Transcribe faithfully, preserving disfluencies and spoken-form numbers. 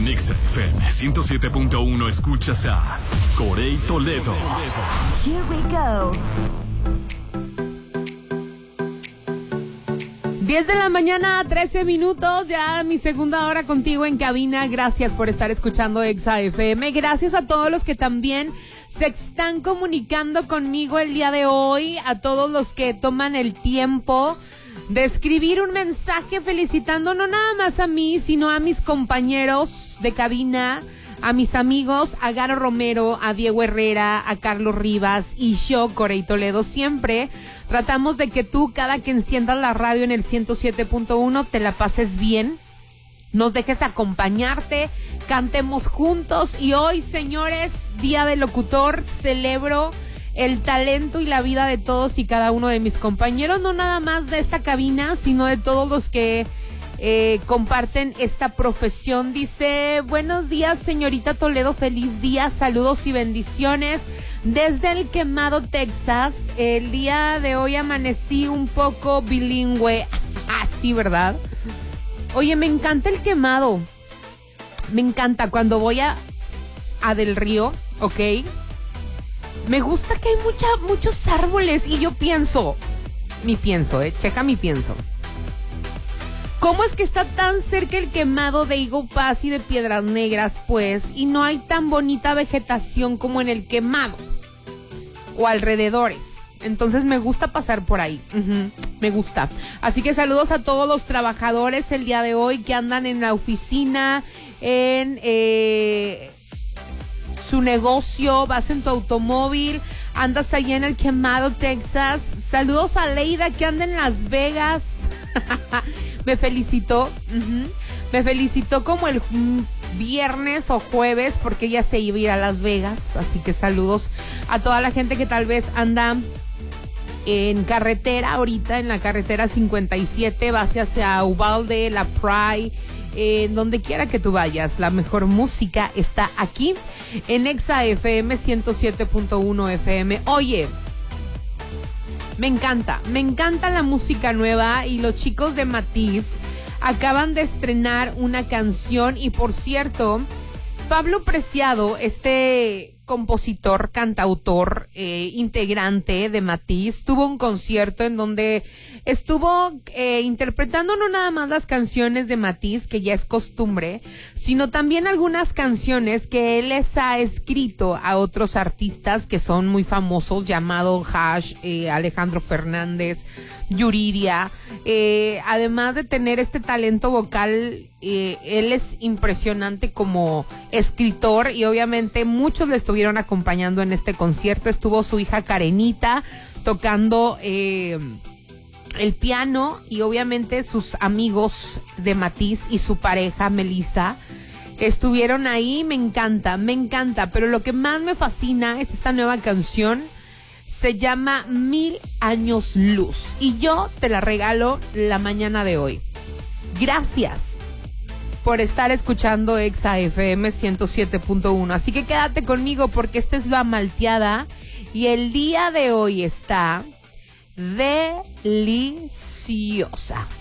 Exa F M ciento siete punto uno escuchas a Corey Toledo. Here we go. diez de la mañana, trece minutos, ya mi segunda hora contigo en cabina. Gracias por estar escuchando Exa F M. Gracias a todos los que también se están comunicando conmigo el día de hoy. A todos los que toman el tiempo de escribir un mensaje felicitando no nada más a mí, sino a mis compañeros de cabina, a mis amigos, a Garo Romero, a Diego Herrera, a Carlos Rivas y yo, Corey Toledo. Siempre tratamos de que tú, cada que enciendas la radio en el ciento siete punto uno, te la pases bien, nos dejes acompañarte, cantemos juntos. Y hoy, señores, Día del Locutor, celebro el talento y la vida de todos y cada uno de mis compañeros, no nada más de esta cabina, sino de todos los que eh, comparten esta profesión. Dice: buenos días, señorita Toledo, feliz día, saludos y bendiciones desde el Quemado, Texas. El día de hoy amanecí un poco bilingüe. Ah, sí, ¿verdad? Oye, me encanta el Quemado. Me encanta cuando voy a, a Del Río, ¿ok? Me gusta que hay mucha, muchos árboles y yo pienso, mi pienso, eh, checa mi pienso. ¿Cómo es que está tan cerca el Quemado de Eagle Pass y de Piedras Negras, pues, y no hay tan bonita vegetación como en el Quemado o alrededores? Entonces me gusta pasar por ahí, uh-huh, me gusta. Así que saludos a todos los trabajadores el día de hoy que andan en la oficina, en eh, su negocio, vas en tu automóvil, andas allá en el Quemado, Texas. Saludos a Leida que anda en Las Vegas. Me felicitó, uh-huh. me felicitó como el viernes o jueves porque ella se iba a ir a Las Vegas. Así que saludos a toda la gente que tal vez anda en carretera ahorita, en la carretera cincuenta y siete, va hacia Uvalde, La Pride, eh, donde quiera que tú vayas. La mejor música está aquí en Exa F M ciento siete punto uno F M. Oye, me encanta, me encanta la música nueva y los chicos de Matiz acaban de estrenar una canción. Y por cierto, Pablo Preciado, este compositor, cantautor, eh, integrante de Matiz, tuvo un concierto en donde estuvo eh, interpretando no nada más las canciones de Matiz, que ya es costumbre, sino también algunas canciones que él les ha escrito a otros artistas que son muy famosos, llamado Hash, eh, Alejandro Fernández, Yuridia. Eh, además de tener este talento vocal, eh, él es impresionante como escritor y obviamente muchos le estuvieron acompañando en este concierto. Estuvo su hija Karenita tocando eh, el piano y obviamente sus amigos de Matiz y su pareja Melissa estuvieron ahí. Me encanta, me encanta, pero lo que más me fascina es esta nueva canción. Se llama Mil Años Luz y yo te la regalo la mañana de hoy. Gracias por estar escuchando Exa F M ciento siete punto uno. Así que quédate conmigo porque esta es la malteada y el día de hoy está deliciosa.